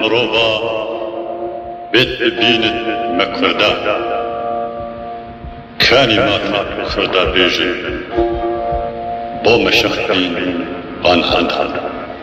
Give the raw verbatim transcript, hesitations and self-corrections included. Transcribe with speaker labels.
Speaker 1: مرۆڤە بێت ببینت مەکوەدا کانی ماتە خۆدا بێژن بۆ مەشەخبین ئان هەند